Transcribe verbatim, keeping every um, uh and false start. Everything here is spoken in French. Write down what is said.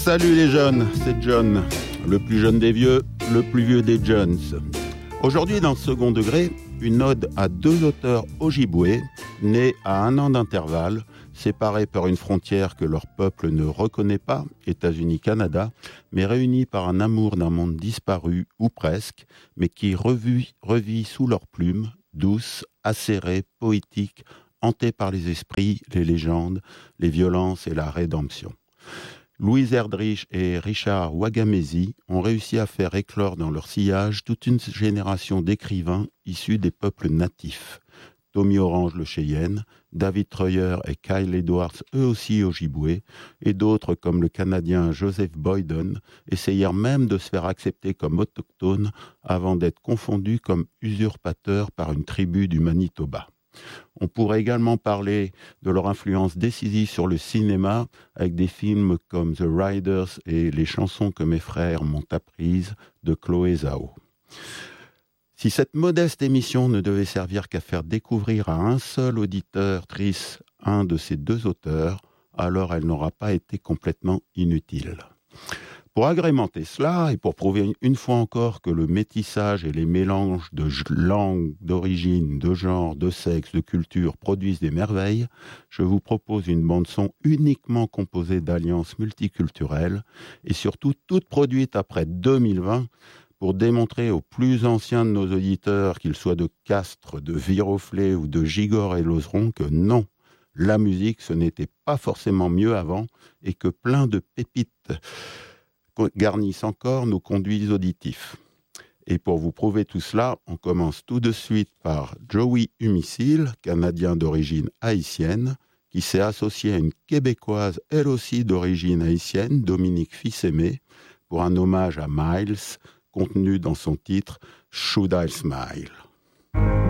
Salut les jeunes, c'est John, le plus jeune des vieux, le plus vieux des Jones. Aujourd'hui, dans le second degré, une ode à deux auteurs ojibwés, nés à un an d'intervalle, séparés par une frontière que leur peuple ne reconnaît pas, États-Unis-Canada, mais réunis par un amour d'un monde disparu, ou presque, mais qui revit, revit sous leurs plumes, douce, acérée, poétique, hantée par les esprits, les légendes, les violences et la rédemption. Louise Erdrich et Richard Wagamese ont réussi à faire éclore dans leur sillage toute une génération d'écrivains issus des peuples natifs. Tommy Orange le Cheyenne, David Treuer et Kyle Edwards, eux aussi ojibwés, et d'autres comme le Canadien Joseph Boyden, essayèrent même de se faire accepter comme autochtones avant d'être confondus comme usurpateurs par une tribu du Manitoba. On pourrait également parler de leur influence décisive sur le cinéma avec des films comme The Riders et Les chansons que mes frères m'ont apprises de Chloé Zhao. Si cette modeste émission ne devait servir qu'à faire découvrir à un seul auditeur triste un de ces deux auteurs, alors elle n'aura pas été complètement inutile. Pour agrémenter cela, et pour prouver une fois encore que le métissage et les mélanges de langues, d'origine, de genre, de sexe, de culture produisent des merveilles, je vous propose une bande-son uniquement composée d'alliances multiculturelles et surtout toute produite après deux mille vingt pour démontrer aux plus anciens de nos auditeurs, qu'ils soient de Castres, de Viroflay ou de Gigord et Lauzeron, que non, la musique, ce n'était pas forcément mieux avant et que plein de pépites garnissent encore nos conduits auditifs. Et pour vous prouver tout cela, on commence tout de suite par Joey Humicil, Canadien d'origine haïtienne, qui s'est associé à une Québécoise, elle aussi d'origine haïtienne, Dominique Fils-Aimé, pour un hommage à Miles, contenu dans son titre « Should I Smile ».